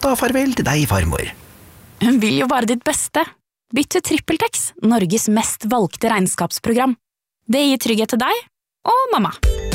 ta farvel til deg, farmor. Hun vil jo bare ditt beste. Bytt til TrippelTex, Norges mest valgte regnskapsprogram. Det gir trygghet til deg og mamma.